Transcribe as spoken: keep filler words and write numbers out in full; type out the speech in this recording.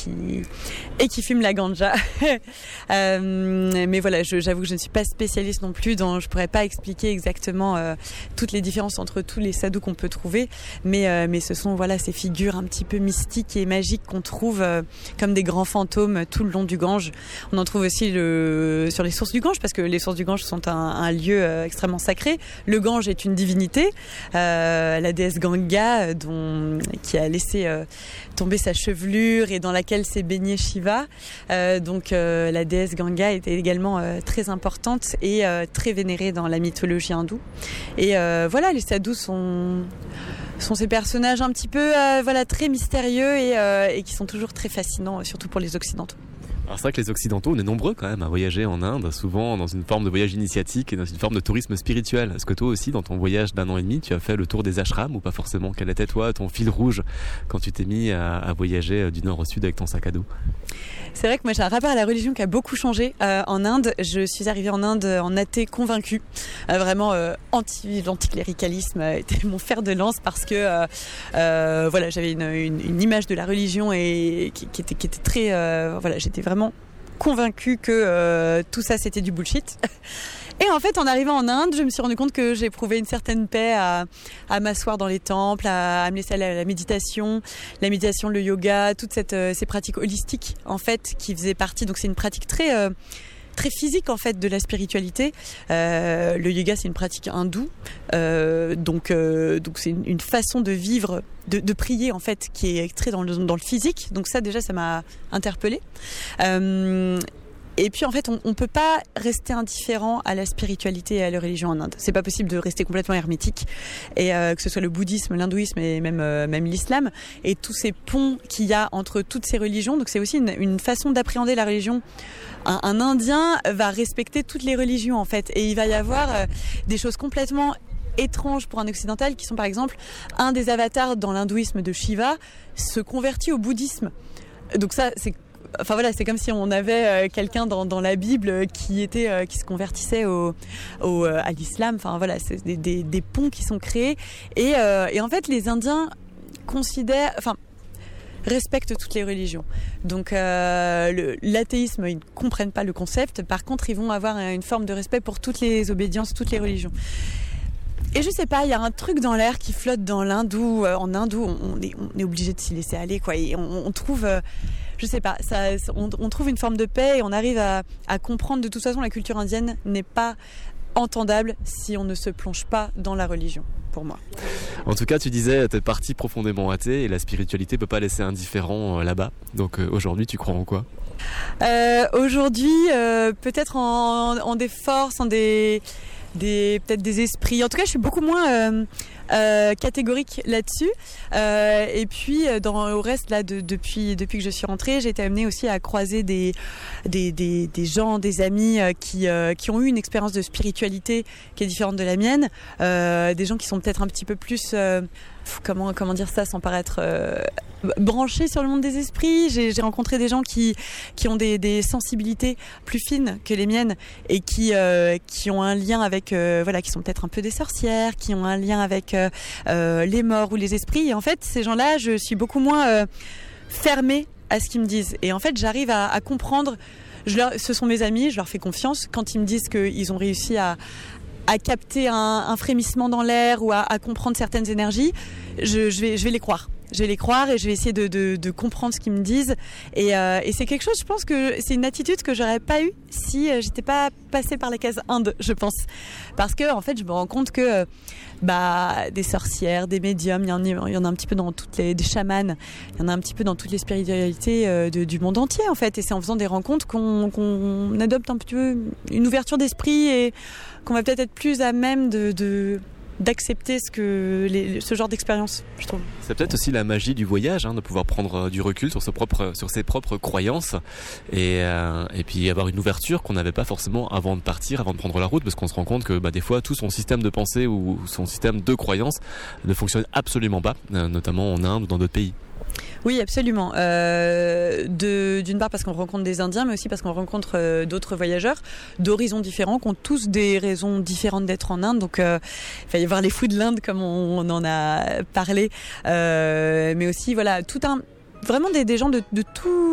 qui et qui fument la ganja. euh, mais voilà, je, j'avoue que je ne suis pas spécialiste non plus, dans, je pourrais pas expliquer exactement euh, toutes les différences entre tous les sadhus qu'on peut trouver, mais euh, mais ce sont voilà ces figures un petit peu mystiques et magiques qu'on trouve euh, comme des grands fantômes tout le long du Gange. On en trouve aussi le, sur les sources du Gange, parce que les sources du Gange sont un, un lieu euh, extrêmement sacré. Le Gange est une divinité, euh, la déesse Ganga, dont, qui a laissé euh, tomber sa chevelure et dans laquelle s'est baigné Shiva. Euh, donc euh, la déesse Ganga était également euh, très importante et euh, très vénérée dans la mythologie hindoue. Et euh, voilà, les sadhus sont, sont ces personnages un petit peu euh, voilà, très mystérieux et, euh, et qui sont toujours très fascinants, surtout pour les Occidentaux. Alors c'est vrai que les Occidentaux, on est nombreux quand même à voyager en Inde, souvent dans une forme de voyage initiatique et dans une forme de tourisme spirituel. Est-ce que toi aussi, dans ton voyage d'un an et demi, tu as fait le tour des ashrams ou pas forcément? Quel était toi ton fil rouge quand tu t'es mis à, à voyager du nord au sud avec ton sac à dos? C'est vrai que moi j'ai un rapport à la religion qui a beaucoup changé euh, en Inde. Je suis arrivée en Inde en athée convaincue. Euh, vraiment euh, anti, l'anticléricalisme était mon fer de lance parce que euh, euh, voilà, j'avais une, une, une image de la religion et qui, qui était qui était très euh, voilà, j'étais vraiment convaincue que euh, tout ça c'était du bullshit. Et en fait, en arrivant en Inde, je me suis rendu compte que j'éprouvais une certaine paix à, à m'asseoir dans les temples, à, à me laisser aller à la méditation, la méditation, le yoga, toutes cette, euh, ces pratiques holistiques en fait qui faisaient partie. Donc c'est une pratique très euh, très physique en fait de la spiritualité. Euh, le yoga c'est une pratique hindoue, euh, donc euh, donc c'est une, une façon de vivre, de, de prier en fait qui est très dans le dans le physique. Donc ça déjà ça m'a interpellée. Euh, Et puis en fait, on, on peut pas rester indifférent à la spiritualité et à la religion en Inde. C'est pas possible de rester complètement hermétique, et euh, que ce soit le bouddhisme, l'hindouisme et même euh, même l'islam et tous ces ponts qu'il y a entre toutes ces religions. Donc c'est aussi une, une façon d'appréhender la religion. Un, un Indien va respecter toutes les religions en fait, et il va y avoir euh, des choses complètement étranges pour un occidental qui sont par exemple un des avatars dans l'hindouisme de Shiva se convertit au bouddhisme. Donc ça c'est Enfin voilà, c'est comme si on avait euh, quelqu'un dans, dans la Bible qui était euh, qui se convertissait au, au euh, à l'islam. Enfin voilà, c'est des, des, des ponts qui sont créés et, euh, et en fait les Indiens considèrent, enfin respectent toutes les religions. Donc euh, le, l'athéisme, ils ne comprennent pas le concept. Par contre, ils vont avoir une forme de respect pour toutes les obédiences, toutes les religions. Et je sais pas, il y a un truc dans l'air qui flotte dans l'hindou. Euh, en hindou, on, on est on est obligé de s'y laisser aller quoi. Et on, on trouve euh, je sais pas, ça, on, on trouve une forme de paix et on arrive à, à comprendre. De toute façon, la culture indienne n'est pas entendable si on ne se plonge pas dans la religion, pour moi. En tout cas, tu disais, t'es parti profondément athée et la spiritualité peut pas laisser indifférent euh, là-bas. Donc euh, aujourd'hui, tu crois en quoi? euh, Aujourd'hui, euh, peut-être en, en des forces, en des, des peut-être des esprits. En tout cas, je suis beaucoup moins euh, euh, catégorique là-dessus. Euh, et puis, dans au reste là, de, depuis depuis que je suis rentrée, j'ai été amenée aussi à croiser des des des, des gens, des amis euh, qui euh, qui ont eu une expérience de spiritualité qui est différente de la mienne. Euh, des gens qui sont peut-être un petit peu plus euh, comment comment dire ça sans paraître euh, branchés sur le monde des esprits. J'ai, j'ai rencontré des gens qui qui ont des, des sensibilités plus fines que les miennes et qui euh, qui ont un lien avec euh, voilà qui sont peut-être un peu des sorcières, qui ont un lien avec euh, euh, les morts ou les esprits. Et en fait, ces gens-là, je suis beaucoup moins euh, fermée à ce qu'ils me disent. Et en fait, j'arrive à, à comprendre. Je leur, ce sont mes amis, je leur fais confiance quand ils me disent qu'ils ont réussi à à capter un, un frémissement dans l'air ou à, à comprendre certaines énergies, je, je, vais, je vais les croire. Je vais les croire et je vais essayer de, de, de comprendre ce qu'ils me disent. Et, euh, et c'est quelque chose, je pense que c'est une attitude que j'aurais pas eue si euh, j'étais pas passée par la case Inde, je pense. Parce que, en fait, je me rends compte que euh, bah, des sorcières, des médiums, il y en a, il y en a un petit peu dans toutes les, des chamans, il y en a un petit peu dans toutes les spiritualités euh, de, du monde entier, en fait. Et c'est en faisant des rencontres qu'on, qu'on adopte un petit peu une ouverture d'esprit et qu'on va peut-être être plus à même de, de d'accepter ce que les, ce genre d'expérience, je trouve. C'est peut-être aussi la magie du voyage, hein, de pouvoir prendre du recul sur ses propres, sur ses propres croyances et, euh, et puis avoir une ouverture qu'on n'avait pas forcément avant de partir, avant de prendre la route, parce qu'on se rend compte que bah, des fois tout son système de pensée ou son système de croyances ne fonctionne absolument pas, euh, notamment en Inde ou dans d'autres pays. Oui, absolument. Euh, de, d'une part parce qu'on rencontre des Indiens, mais aussi parce qu'on rencontre euh, d'autres voyageurs d'horizons différents, qui ont tous des raisons différentes d'être en Inde. Donc, euh, il va y avoir les fous de l'Inde, comme on, on en a parlé, euh, mais aussi voilà tout un vraiment des, des gens de, de tout.